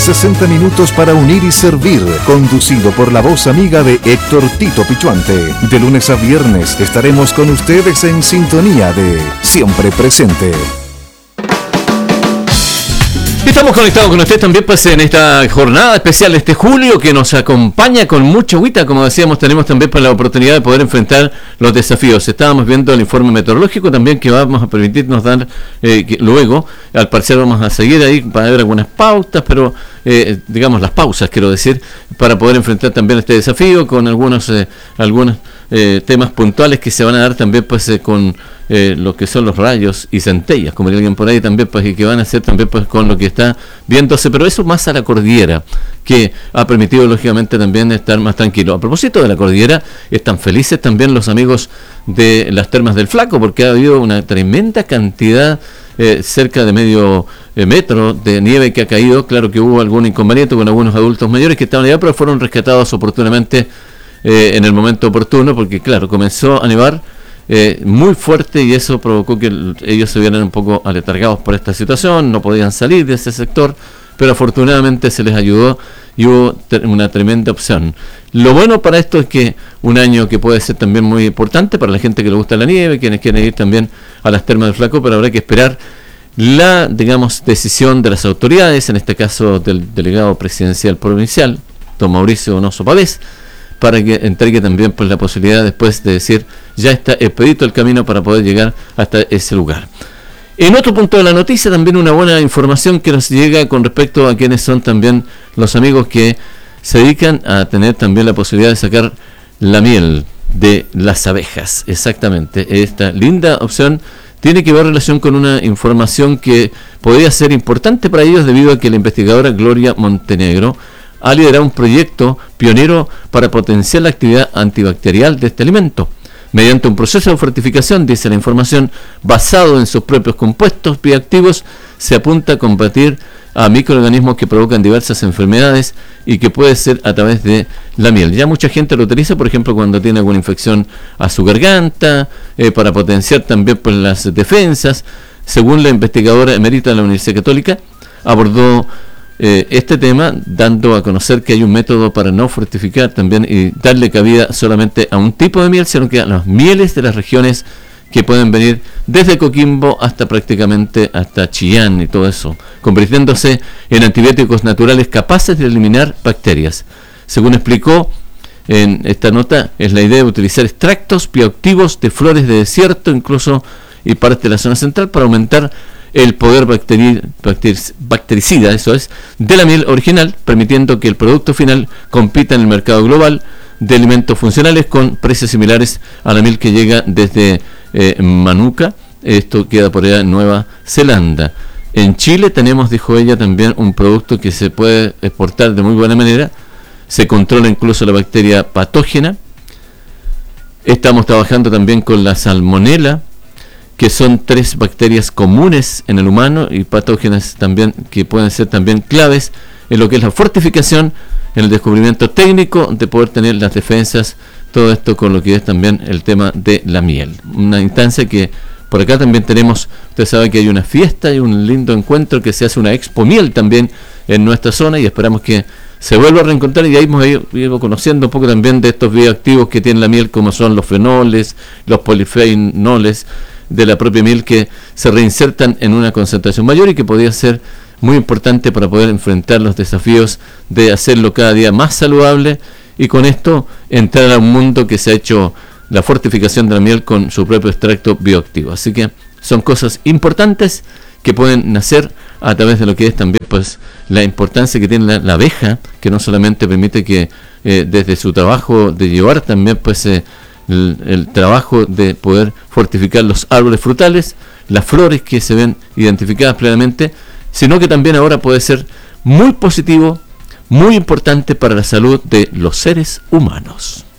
60 minutos para unir y servir, conducido por la voz amiga de Héctor Tito Pichuante. De lunes a viernes estaremos con ustedes en sintonía de Siempre Presente. Estamos conectados con usted también pues en esta jornada especial de este julio que nos acompaña con mucha agüita. Como decíamos, tenemos también pues la oportunidad de poder enfrentar los desafíos. Estábamos viendo el informe meteorológico también que vamos a permitirnos dar que luego, al parecer vamos a seguir ahí para ver algunas pautas, pero digamos las pausas quiero decir, para poder enfrentar también este desafío con algunos temas puntuales que se van a dar también pues con lo que son los rayos y centellas, como diría alguien por ahí también, pues, y que van a ser también pues con lo que está viéndose, pero eso más a la cordillera, que ha permitido lógicamente también estar más tranquilo. A propósito de la cordillera, están felices también los amigos de las Termas del Flaco, porque ha habido una tremenda cantidad, cerca de medio metro de nieve que ha caído. Claro que hubo algún inconveniente con algunos adultos mayores que estaban allá, pero fueron rescatados oportunamente en el momento oportuno, porque claro, comenzó a nevar muy fuerte y eso provocó que ellos se vieran un poco aletargados por esta situación, no podían salir de ese sector, pero afortunadamente se les ayudó y hubo una tremenda opción. Lo bueno para esto es que un año que puede ser también muy importante para la gente que le gusta la nieve, quienes quieren ir también a las Termas del Flaco, pero habrá que esperar la, digamos, decisión de las autoridades, en este caso del delegado presidencial provincial, don Mauricio Donoso Pavés, para que entregue también pues la posibilidad después de decir ya está expedito el camino para poder llegar hasta ese lugar. En otro punto de la noticia también una buena información que nos llega con respecto a quienes son también los amigos que se dedican a tener también la posibilidad de sacar la miel de las abejas. Exactamente, esta linda opción tiene que ver relación con una información que podría ser importante para ellos debido a que la investigadora Gloria Montenegro ha liderado un proyecto pionero para potenciar la actividad antibacterial de este alimento. Mediante un proceso de fortificación, dice la información, basado en sus propios compuestos bioactivos, se apunta a combatir a microorganismos que provocan diversas enfermedades y que puede ser a través de la miel. Ya mucha gente lo utiliza, por ejemplo, cuando tiene alguna infección a su garganta, para potenciar también pues, las defensas. Según la investigadora emérita de la Universidad Católica, abordó este tema dando a conocer que hay un método para no fortificar también y darle cabida solamente a un tipo de miel, sino que a las mieles de las regiones que pueden venir desde Coquimbo hasta prácticamente hasta Chillán y todo eso, convirtiéndose en antibióticos naturales capaces de eliminar bacterias. Según explicó en esta nota, es la idea de utilizar extractos bioactivos de flores de desierto, incluso y parte de la zona central, para aumentar el poder bactericida, eso es, de la miel original, permitiendo que el producto final compita en el mercado global de alimentos funcionales con precios similares a la miel que llega desde Manuka. Esto queda por allá en Nueva Zelanda. En Chile tenemos, dijo ella, también un producto que se puede exportar de muy buena manera. Se controla incluso la bacteria patógena. Estamos trabajando también con la salmonela, que son 3 bacterias comunes en el humano y patógenas también que pueden ser también claves en lo que es la fortificación, en el descubrimiento técnico de poder tener las defensas, todo esto con lo que es también el tema de la miel. Una instancia que por acá también tenemos, usted sabe que hay una fiesta y un lindo encuentro que se hace, una expo miel también en nuestra zona, y esperamos que se vuelva a reencontrar, y ahí hemos ido conociendo un poco también de estos bioactivos que tiene la miel, como son los fenoles, los polifenoles de la propia miel, que se reinsertan en una concentración mayor y que podría ser muy importante para poder enfrentar los desafíos de hacerlo cada día más saludable, y con esto entrar a un mundo que se ha hecho la fortificación de la miel con su propio extracto bioactivo. Así que son cosas importantes que pueden nacer a través de lo que es también pues la importancia que tiene la abeja, que no solamente permite que desde su trabajo de llevar también pues el trabajo de poder fortificar los árboles frutales, las flores que se ven identificadas plenamente, sino que también ahora puede ser muy positivo, muy importante para la salud de los seres humanos.